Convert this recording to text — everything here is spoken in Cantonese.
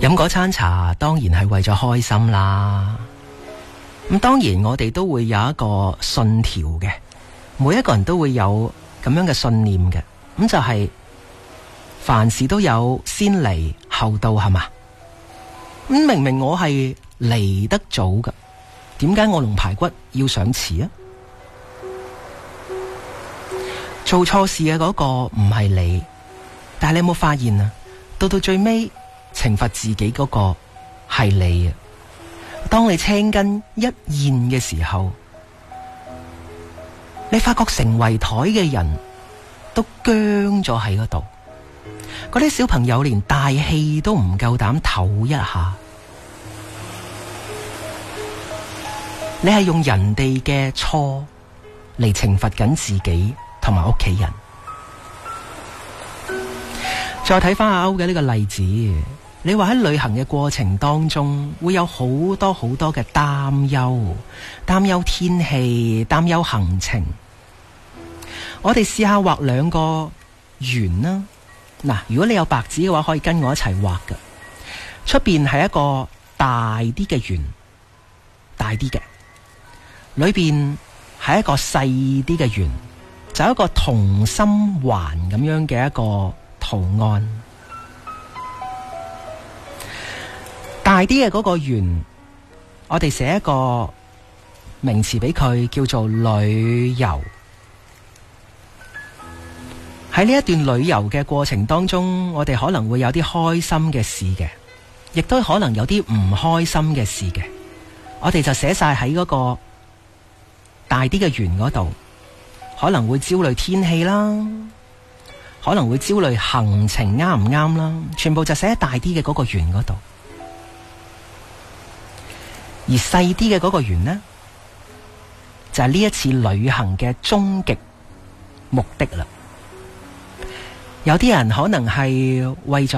飲嗰餐茶當然係為咗開心啦。咁當然我哋都會有一個信條嘅，每一個人都會有咁樣嘅信念嘅。咁就係凡事都有先嚟後到，係嘛？咁明明我係嚟得早㗎，點解我龍排骨要上遲啊？做錯事嘅嗰個唔係你，但係你有冇發現啊？到最尾懲罰自己嗰個係你啊！當你青筋一現嘅時候，你發覺成圍台嘅人都僵咗喺嗰度，嗰啲小朋友連大氣都唔夠膽唞一下。你係用人哋嘅錯嚟懲罰緊自己同埋屋企人。再睇翻阿歐嘅呢個例子，你話喺旅行嘅過程當中會有好多好多嘅擔憂，擔憂天氣，擔憂行程。我哋試下畫兩個圓啦。嗱，如果你有白紙嘅話，可以跟我一齊畫㗎。出邊係一個大啲嘅圓，大啲嘅，裏邊係一個細啲嘅圓，就一個同心環咁樣嘅一個圖案。大啲嘅嗰個圓，我哋寫一個名詞俾佢，叫做旅遊。喺呢一段旅遊嘅過程當中，我哋可能會有啲開心嘅事嘅，亦都可能有啲唔開心嘅事嘅。我哋就寫晒喺嗰個大啲嘅圓嗰度，可能會焦慮天氣啦，可能會焦慮行程啱唔啱啦，全部就寫喺大啲嘅嗰個圓嗰度。而細啲嘅嗰個圓呢，就係呢一次旅行嘅終極目的啦。有啲人可能係為咗